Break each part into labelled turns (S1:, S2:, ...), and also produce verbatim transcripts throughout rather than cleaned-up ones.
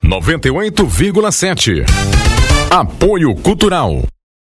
S1: noventa e oito vírgula sete. Apoio Cultural.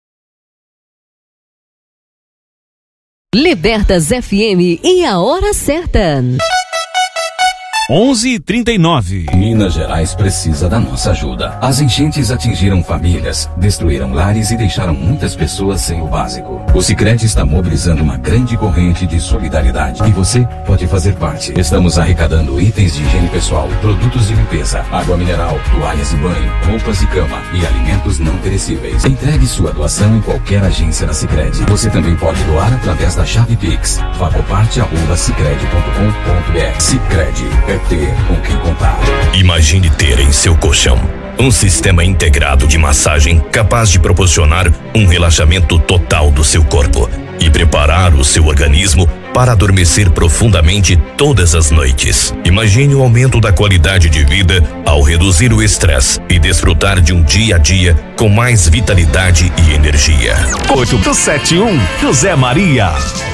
S2: Libertas F M e a hora certa.
S3: onze e trinta e nove.
S4: Minas Gerais precisa da nossa ajuda. As enchentes atingiram famílias, destruíram lares e deixaram muitas pessoas sem o básico. O Sicredi está mobilizando uma grande corrente de solidariedade e você pode fazer parte. Estamos arrecadando itens de higiene pessoal, produtos de limpeza, água mineral, toalhas de banho, roupas de cama e alimentos não perecíveis. Entregue sua doação em qualquer agência da Sicredi. Você também pode doar através da chave Pix. Facoparte arroba sicredi ponto com ponto br. Sicredi. Ter com quem contar.
S5: Imagine ter em seu colchão um sistema integrado de massagem capaz de proporcionar um relaxamento total do seu corpo e preparar o seu organismo para adormecer profundamente todas as noites. Imagine o aumento da qualidade de vida ao reduzir o estresse e desfrutar de um dia a dia com mais vitalidade e energia.
S3: oito sete um José Maria.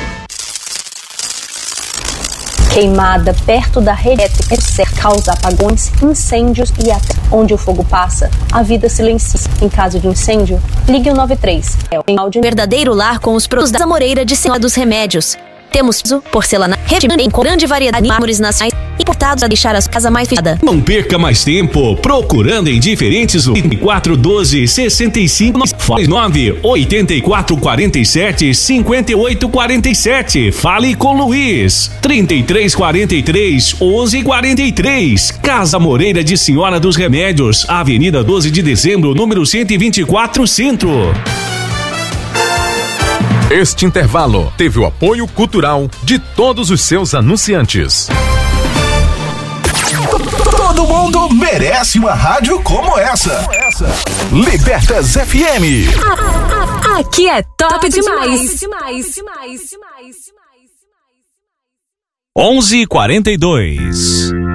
S6: Queimada perto da rede elétrica causa apagões, incêndios e até onde o fogo passa, a vida silencia. Em caso de incêndio, ligue o nove três. É o áudio.
S7: Verdadeiro lar com os produtos da Amoreira de Senhora dos Remédios. Temos porcelana, rede em grande variedade de mármores nacionais importados a deixar a casa mais fechada.
S3: Não perca mais tempo procurando em diferentes quatro doze sessenta e cinco nove oitenta e quatro quarenta e sete cinquenta e oito quarenta e sete. Fale com Luiz. trinta e três quarenta e três onze quarenta e três. Casa Moreira de Senhora dos Remédios, Avenida doze de Dezembro, número cento e vinte e quatro, Centro.
S1: Este intervalo teve o apoio cultural de todos os seus anunciantes.
S8: Todo mundo merece uma rádio como essa. Libertas F M.
S2: Aqui é top, top demais. demais.
S3: onze e quarenta e dois.